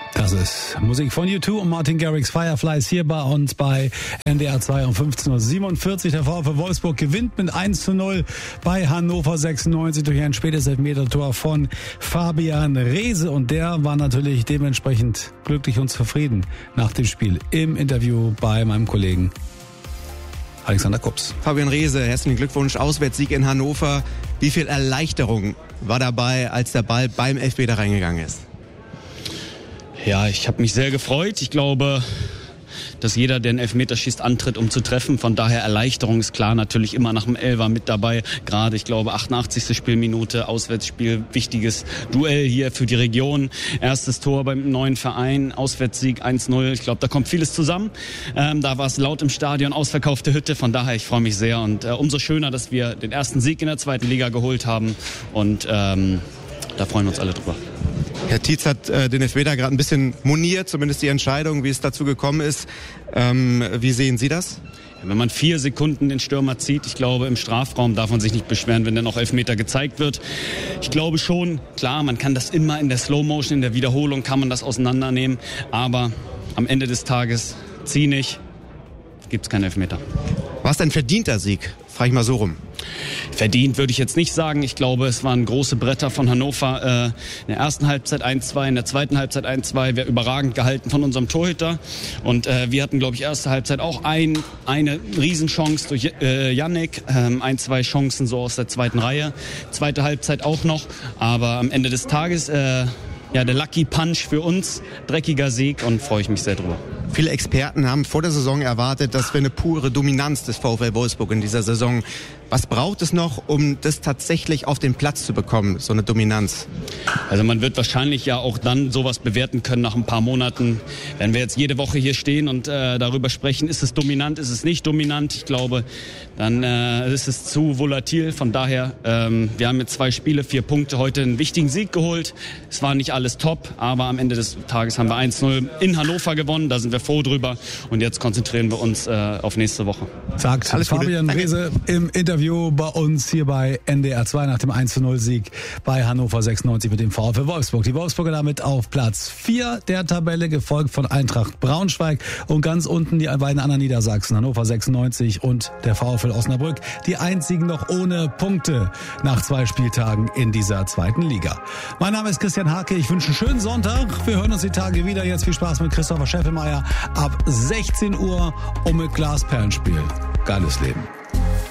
Das ist Musik von U2 und Martin Garrix, Fireflies, hier bei uns bei NDR 2 um 15.47 Uhr. Der VfL Wolfsburg gewinnt mit 1:0 bei Hannover 96 durch ein spätes Elfmetertor von Fabian Reese. Und der war natürlich dementsprechend glücklich und zufrieden nach dem Spiel im Interview bei meinem Kollegen Alexander Kups. Fabian Reese, herzlichen Glückwunsch, Auswärtssieg in Hannover. Wie viel Erleichterung war dabei, als der Ball beim Elfmeter reingegangen ist? Ja, ich habe mich sehr gefreut. Ich glaube, dass jeder, der einen Elfmeter schießt, antritt, um zu treffen. Von daher Erleichterung ist klar, natürlich immer nach dem Elfer mit dabei. Gerade, ich glaube, 88. Spielminute, Auswärtsspiel, wichtiges Duell hier für die Region. Erstes Tor beim neuen Verein, Auswärtssieg 1:0. Ich glaube, da kommt vieles zusammen. Da war es laut im Stadion, ausverkaufte Hütte. Von daher, ich freue mich sehr. Und umso schöner, dass wir den ersten Sieg in der zweiten Liga geholt haben. Und da freuen wir uns alle drüber. Herr Tietz hat den Elfmeter gerade ein bisschen moniert, zumindest die Entscheidung, wie es dazu gekommen ist. Wie sehen Sie das? Wenn man 4 Sekunden den Stürmer zieht, ich glaube, im Strafraum darf man sich nicht beschweren, wenn dann noch Elfmeter gezeigt wird. Ich glaube schon, klar, man kann das immer in der Slow-Motion, in der Wiederholung kann man das auseinandernehmen. Aber am Ende des Tages, zieh nicht, gibt's keinen Elfmeter. War es ein verdienter Sieg? Frage ich mal so rum. Verdient würde ich jetzt nicht sagen. Ich glaube, es waren große Bretter von Hannover. In der ersten Halbzeit 1:2, in der zweiten Halbzeit 1:2. Wäre überragend gehalten von unserem Torhüter. Und wir hatten, glaube ich, erste Halbzeit auch eine Riesenchance durch Yannick. 1-2 Chancen so aus der zweiten Reihe. Zweite Halbzeit auch noch. Aber am Ende des Tages der Lucky Punch für uns. Dreckiger Sieg und freue ich mich sehr drüber. Viele Experten haben vor der Saison erwartet, dass wir eine pure Dominanz des VfL Wolfsburg in dieser Saison. Was braucht es noch, um das tatsächlich auf den Platz zu bekommen, so eine Dominanz? Also man wird wahrscheinlich ja auch dann sowas bewerten können nach ein paar Monaten. Wenn wir jetzt jede Woche hier stehen und darüber sprechen, ist es dominant, ist es nicht dominant? Ich glaube, dann ist es zu volatil. Von daher, wir haben jetzt 2 Spiele, 4 Punkte, heute einen wichtigen Sieg geholt. Es war nicht alles top, aber am Ende des Tages haben wir 1:0 in Hannover gewonnen. Da sind wir froh drüber. Und jetzt konzentrieren wir uns auf nächste Woche. Sagt Fabian Reese im Interview bei uns hier bei NDR 2 nach dem 1:0-Sieg bei Hannover 96 mit dem VfL Wolfsburg. Die Wolfsburger damit auf Platz 4 der Tabelle, gefolgt von Eintracht Braunschweig und ganz unten die beiden anderen Niedersachsen, Hannover 96 und der VfL Osnabrück, die einzigen noch ohne Punkte nach 2 Spieltagen in dieser zweiten Liga. Mein Name ist Christian Hake, ich wünsche einen schönen Sonntag. Wir hören uns die Tage wieder. Jetzt viel Spaß mit Christopher Scheffelmeier ab 16 Uhr und mit Glasperlenspiel. Geiles Leben.